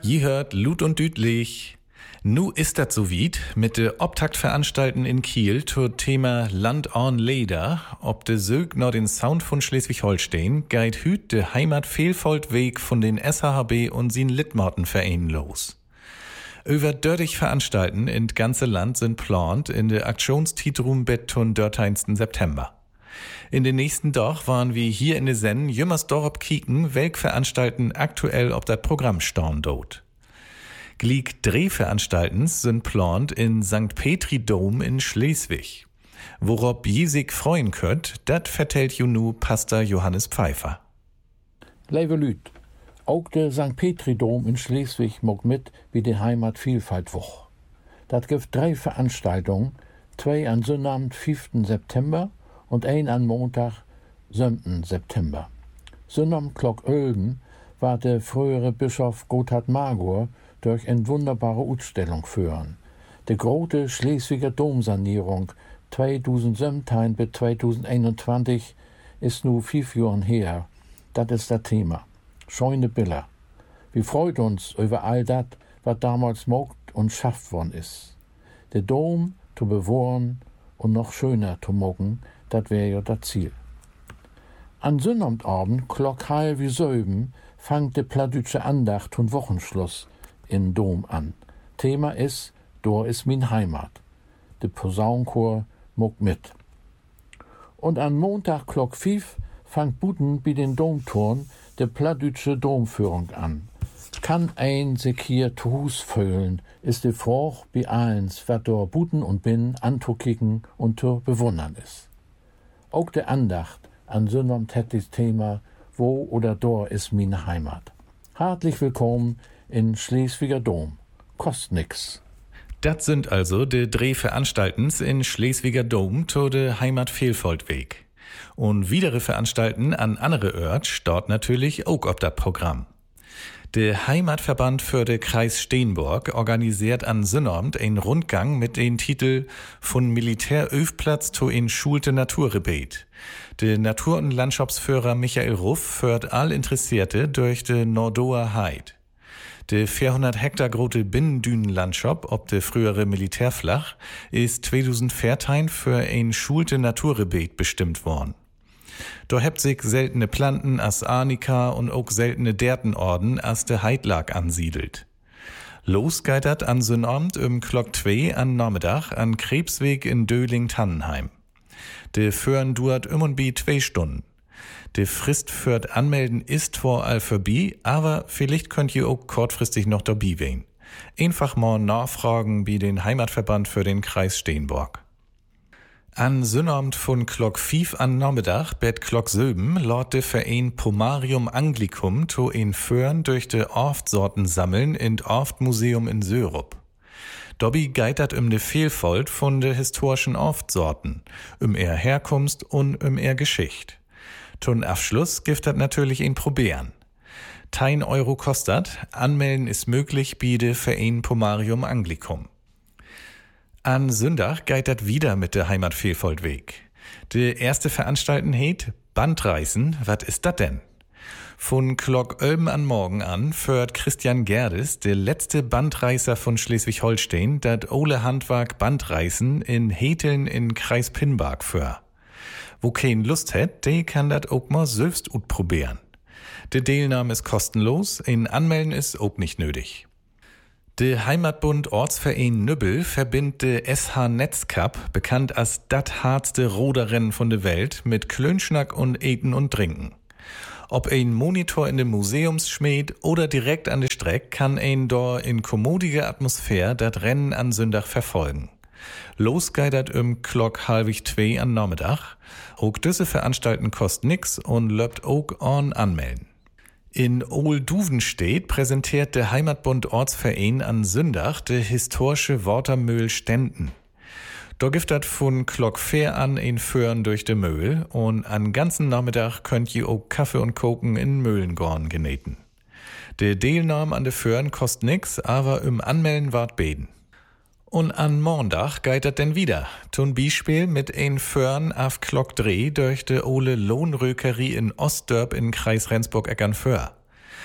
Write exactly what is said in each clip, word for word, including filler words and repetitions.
Je hört Lut und Düdlich. Nu ist dat so weit, mit de Optaktveranstalten in Kiel zur Thema Land on Leder, ob de Sög noch den Sound von Schleswig-Holstein, geht hüt de Heimatvielfalt-Weg von den S H H B und sin Litmartenvereinen los. Über dörtig Veranstalten in ganze Land sind plant in de Aktionstitrum bet ton dörteinsten September. In den nächsten Doch waren wir hier in de Sennen jümmers dorop kieken, welk Veranstalten aktuell ob dat Programm staun dot. Glieg Drehveranstaltens sind plant in Sankt Petri Dom in Schleswig. Worauf je sich freuen könnt, dat vertellt Junu Pastor Johannes Pfeiffer. Liebe Lüt, auch der Sankt Petri Dom in Schleswig mag mit wie die Heimatvielfaltwoch. Dat gibt drei Veranstaltungen, zwei an Sonnabend fünften September und ein an Montag siebten September. Sonnabend Glock Ölben war der frühere Bischof Gotthard Magor durch eine wunderbare Ausstellung führen. Die große Schleswiger Domsanierung zweitausendsiebzehn bis zweitausendeinundzwanzig ist nur fünf Jahren her. Das ist das Thema. Scheune Bilder. Wir freuen uns über all das, was damals mogt und schafft worden ist. Der Dom zu bewahren und noch schöner zu mogen, das wäre ja das Ziel. An Sonnabendabend, klock halb wie söben, fangt die plattdütsche Andacht und Wochenschluss in Dom an. Thema ist, dor ist min Heimat. Der Posaunenchor muckt mit. Und an Montag klock fünf fangt Buten bei den Domtoren der plattdütsche Domführung an. Kann ein sich hier zu Hus füllen, ist die Froch bei eins, wat dor Buten und Bin anzukicken und zu bewundern ist. Auch der Andacht an Sonnabend hat das Thema, wo oder dor ist min Heimat. Herzlich willkommen in Schleswiger Dom. Kost nix. Das sind also de Drehveranstaltens in Schleswiger Dom to de Heimatvielfaltweg. Und widere Veranstalten an andere Ort dort natürlich auch ob dat Programm. Der Heimatverband für den Kreis Steenburg organisiert an Sonnabend einen Rundgang mit dem Titel Von Militäröfplatz to in Schulte Naturrebet. Der Natur- und Landschaftsführer Michael Ruff führt all Interessierte durch de Nordoer Heid. Der vierhundert Hektar große Binnendünenlandschaft ob der frühere Militärflach ist zweitausendvierzehn für ein Schulte Naturrebet bestimmt worden. Da hebt sich seltene Planten as Arnika und auch seltene Dertenorden as de Heidlag ansiedelt. Los geht dat an Sonnabend um Klock zwei an Nachmittag an Krebsweg in Döling-Tannenheim. De Föhren duert um und bi zwei Stunden. De Frist führt Anmelden ist vor all vorbei, aber vielleicht könnt ihr auch kurzfristig noch dabei wehen. Einfach mal nachfragen wie den Heimatverband für den Kreis Steenburg. An Sonnabend von Klock fünf an Nachmittag bet Klock sieben laut de Verein Pomarium Anglicum to in Föhren durch de Orftsorten sammeln in Orftmuseum in Sörup. Dobby geitert um de Vielfalt von de historischen Orftsorten, um er Herkunft und um er Geschicht. Zum Abschluss gibt dat natürlich in probieren. Tein Euro kostet, anmelden ist möglich bei de Verein Pomarium Anglicum. An Sonntag geht dat wieder mit der Heimatvielfaltweg. De erste Veranstalten heet Bandreisen, wat ist dat denn? Von Klock Ölben an morgen an führt Christian Gerdes, der letzte Bandreiser von Schleswig-Holstein, dat Ole Handwerk Bandreisen in Heteln in Kreis Pinbark für. Wo kein Lust hat, de kann dat auch mal selbst ut probieren. De Teilnahme ist kostenlos, in Anmelden ist auch nicht nötig. Der Heimatbund Ortsverein Nübbel verbindet de S H Netzcup, bekannt als dat hardste Roderrennen von der Welt, mit Klönschnack und Eten und Trinken. Ob ein Monitor in dem Museumsschmied oder direkt an der Strecke, kann ein dort in kommodige Atmosphäre dat Rennen an Sonntag verfolgen. Los geht dat um Klock halbig zwei an Nachmittag. Auch diese Veranstalten kost nix und löbt auch on anmelden. In Ohl-Duvenstedt präsentiert der Heimatbund Ortsverein an Sonntag de historische Watermühl Stenden. Da gibt dat von Klock vier an in Föhren durch de Möhl und an ganzen Nachmittag könnt ihr auch Kaffee und Koken in Möhlengorn geneten. De Teilnahme an de Föhren kost nix, aber im Anmelden wart beten. Und an Montag geht dat denn wieder. Zum Beispiel mit ein Föhren auf Klock drei durch de Ole Lohnrökerie in Ostdörp in Kreis Rendsburg-Eckernföhr.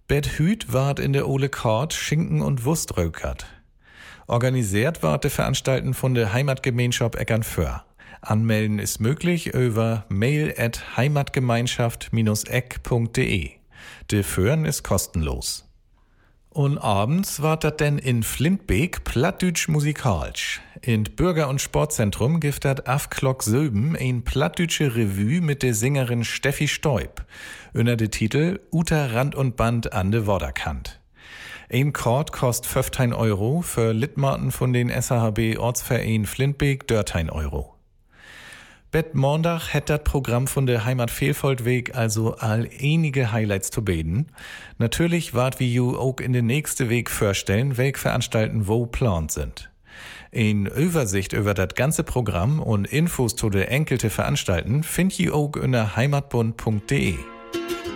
Bet Hüt ward in der Ole Kort Schinken und Wurst rökert. Organisiert ward de Veranstalten von der Heimatgemeinschaft Eckernföhr. Anmelden ist möglich über mail at heimatgemeinschaft eck punkt de. De Föhren ist kostenlos. Und abends ward dat denn in Flintbeek plattdütsch musikalisch. In Bürger- und Sportzentrum gibt dat af Klock Söben ein plattdütsche Revue mit der Sängerin Steffi Stoib. Unter de Titel Uta Rand und Band an de Wodderkant. Ein Kord kost fünfzehn Euro, für Litmaten von den S H B Ortsverein Flintbeek dörtein Euro. Bet Montag hätt dat Programm von der Heimat Vielfoldweg also all einige Highlights zu beten. Natürlich wart wie ju auch in den nächste Weg vorstellen, welch Veranstalten wo plant sind. In Übersicht über das ganze Programm und Infos zu der enkelte Veranstalten find je auch unter heimatbund punkt de.